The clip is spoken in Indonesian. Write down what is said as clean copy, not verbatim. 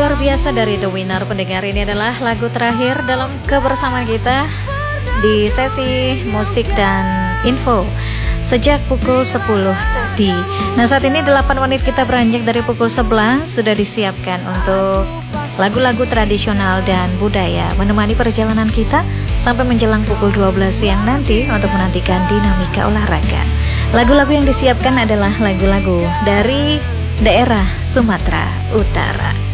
luar biasa dari The Winner. Pendengar, ini adalah lagu terakhir dalam kebersamaan kita di sesi musik dan info sejak pukul 10 tadi. Nah, saat ini 8 menit kita beranjak dari pukul 11 sudah disiapkan untuk lagu-lagu tradisional dan budaya menemani perjalanan kita sampai menjelang pukul 12 siang nanti untuk menantikan dinamika olahraga. Lagu-lagu yang disiapkan adalah lagu-lagu dari daerah Sumatera Utara.